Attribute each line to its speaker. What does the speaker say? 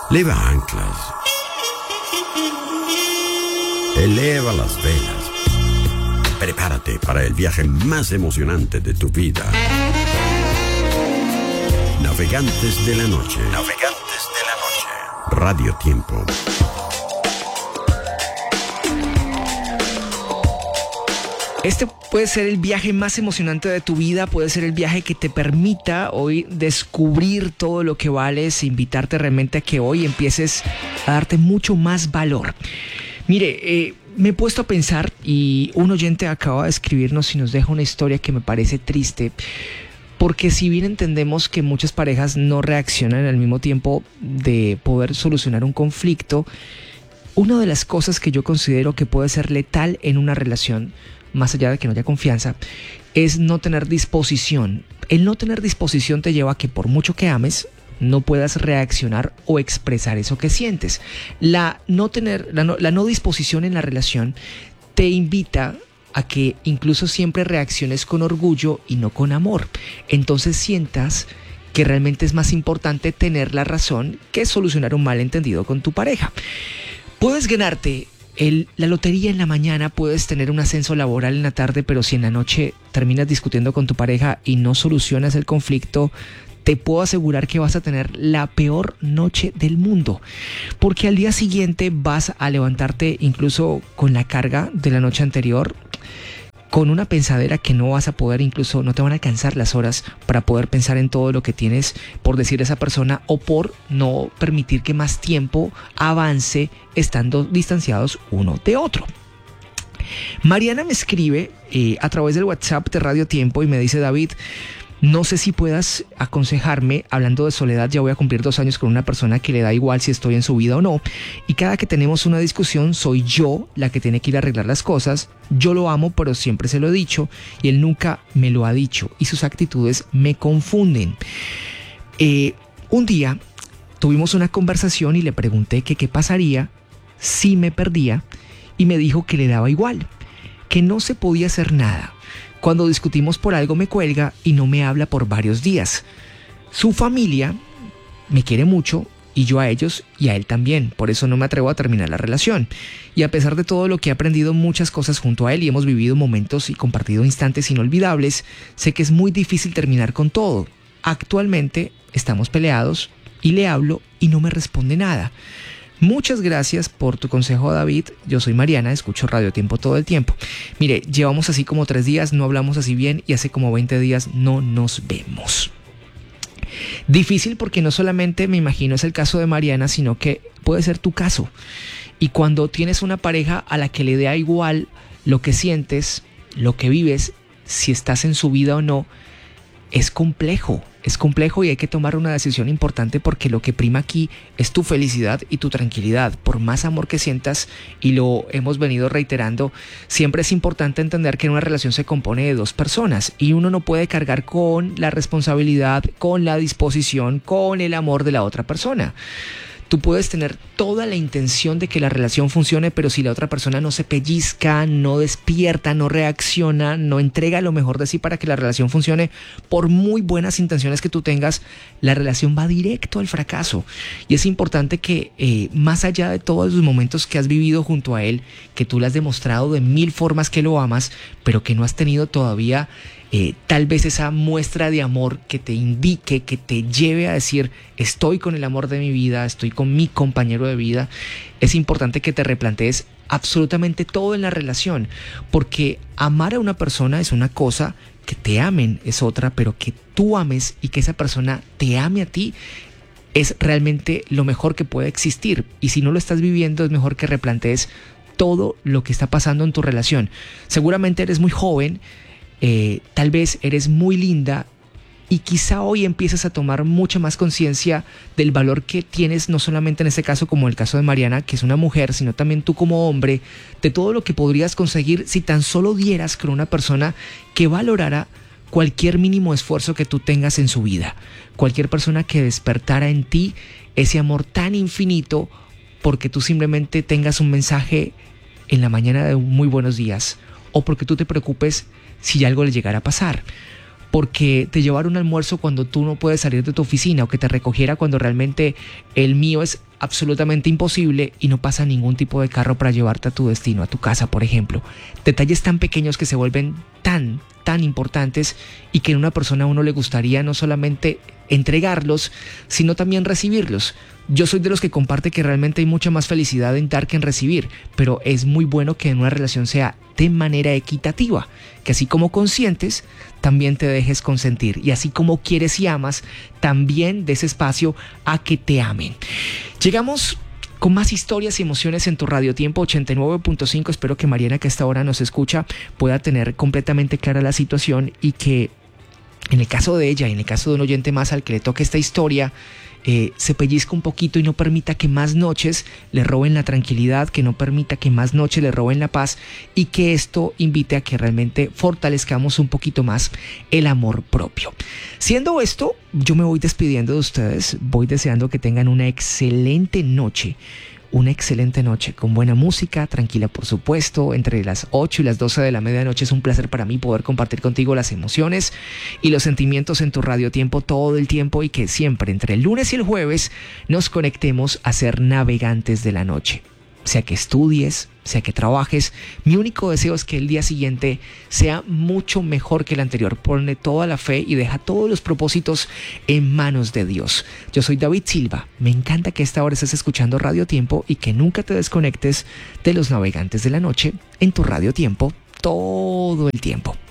Speaker 1: Leva anclas. Eleva las velas. Prepárate para el viaje más emocionante de tu vida. Navegantes de la noche. Navegantes de la noche. Radio Tiempo.
Speaker 2: Este puede ser el viaje más emocionante de tu vida, puede ser el viaje que te permita hoy descubrir todo lo que vales, invitarte realmente a que hoy empieces a darte mucho más valor. Mire, me he puesto a pensar y un oyente acaba de escribirnos y nos deja una historia que me parece triste, porque si bien entendemos que muchas parejas no reaccionan al mismo tiempo de poder solucionar un conflicto, una de las cosas que yo considero que puede ser letal en una relación, más allá de que no haya confianza, es no tener disposición. El no tener disposición te lleva a que por mucho que ames, no puedas reaccionar o expresar eso que sientes. La no disposición en la relación te invita a que incluso siempre reacciones con orgullo y no con amor. Entonces sientas que realmente es más importante tener la razón que solucionar un malentendido con tu pareja. Puedes ganarte la lotería en la mañana, puedes tener un ascenso laboral en la tarde, pero si en la noche terminas discutiendo con tu pareja y no solucionas el conflicto, te puedo asegurar que vas a tener la peor noche del mundo, porque al día siguiente vas a levantarte incluso con la carga de la noche anterior, con una pensadera que no vas a poder, incluso no te van a alcanzar las horas para poder pensar en todo lo que tienes por decir a esa persona o por no permitir que más tiempo avance estando distanciados uno de otro. Mariana me escribe a través del WhatsApp de Radio Tiempo y me dice: David, no sé si puedas aconsejarme, hablando de soledad, ya voy a cumplir 2 años con una persona que le da igual si estoy en su vida o no, y cada que tenemos una discusión soy yo la que tiene que ir a arreglar las cosas. Yo lo amo, pero siempre se lo he dicho y él nunca me lo ha dicho y sus actitudes me confunden. Un día tuvimos una conversación y le pregunté que qué pasaría si me perdía y me dijo que le daba igual, que no se podía hacer nada. Cuando discutimos por algo me cuelga y no me habla por varios días. Su familia me quiere mucho y yo a ellos y a él también. Por eso no me atrevo a terminar la relación. Y a pesar de todo lo que he aprendido muchas cosas junto a él y hemos vivido momentos y compartido instantes inolvidables, sé que es muy difícil terminar con todo. Actualmente estamos peleados y le hablo y no me responde nada. Muchas gracias por tu consejo, David. Yo soy Mariana, escucho Radio Tiempo todo el tiempo. Mire, llevamos así como 3 días, no hablamos así bien y hace como 20 días no nos vemos. Difícil porque no solamente me imagino es el caso de Mariana, sino que puede ser tu caso. Y cuando tienes una pareja a la que le da igual lo que sientes, lo que vives, si estás en su vida o no, es complejo y hay que tomar una decisión importante porque lo que prima aquí es tu felicidad y tu tranquilidad. Por más amor que sientas, y lo hemos venido reiterando, siempre es importante entender que una relación se compone de 2 personas y uno no puede cargar con la responsabilidad, con la disposición, con el amor de la otra persona. Tú puedes tener toda la intención de que la relación funcione, pero si la otra persona no se pellizca, no despierta, no reacciona, no entrega lo mejor de sí para que la relación funcione, por muy buenas intenciones que tú tengas, la relación va directo al fracaso. Y es importante que más allá de todos los momentos que has vivido junto a él, que tú le has demostrado de 1000 formas que lo amas, pero que no has tenido todavía tal vez esa muestra de amor que te indique, que te lleve a decir: estoy con el amor de mi vida, estoy con mi compañero de vida. Es importante que te replantees absolutamente todo en la relación, porque amar a una persona es una cosa, que te amen es otra, pero que tú ames y que esa persona te ame a ti es realmente lo mejor que puede existir. Y si no lo estás viviendo, es mejor que replantees todo lo que está pasando en tu relación. Seguramente eres muy joven, tal vez eres muy linda y quizá hoy empiezas a tomar mucha más conciencia del valor que tienes, no solamente en este caso como el caso de Mariana, que es una mujer, sino también tú como hombre, de todo lo que podrías conseguir si tan solo dieras con una persona que valorara cualquier mínimo esfuerzo que tú tengas en su vida, cualquier persona que despertara en ti ese amor tan infinito porque tú simplemente tengas un mensaje en la mañana de un muy buenos días, o porque tú te preocupes si algo le llegara a pasar, porque te llevara un almuerzo cuando tú no puedes salir de tu oficina, o que te recogiera cuando realmente el mío es absolutamente imposible y no pasa ningún tipo de carro para llevarte a tu destino, a tu casa, por ejemplo. Detalles tan pequeños que se vuelven tan importantes y que en una persona a uno le gustaría no solamente entregarlos, sino también recibirlos. Yo soy de los que comparte que realmente hay mucha más felicidad en dar que en recibir, pero es muy bueno que en una relación sea de manera equitativa, que así como consientes, también te dejes consentir, y así como quieres y amas, también des espacio a que te amen. Llegamos con más historias y emociones en tu Radio Tiempo 89.5. Espero que Mariana, que a esta hora nos escucha, pueda tener completamente clara la situación y que en el caso de ella y en el caso de un oyente más al que le toque esta historia, se pellizca un poquito y no permita que más noches le roben la tranquilidad, que no permita que más noches le roben la paz, y que esto invite a que realmente fortalezcamos un poquito más el amor propio. Siendo esto, yo me voy despidiendo de ustedes, voy deseando que tengan una excelente noche con buena música, tranquila por supuesto. Entre las 8 y las 12 de la medianoche es un placer para mí poder compartir contigo las emociones y los sentimientos en tu Radio Tiempo todo el tiempo, y que siempre entre el lunes y el jueves nos conectemos a ser navegantes de la noche. Sea que estudies, sea que trabajes, mi único deseo es que el día siguiente sea mucho mejor que el anterior. Ponle toda la fe y deja todos los propósitos en manos de Dios. Yo soy David Silva. Me encanta que a esta hora estés escuchando Radio Tiempo y que nunca te desconectes de los navegantes de la noche en tu Radio Tiempo todo el tiempo.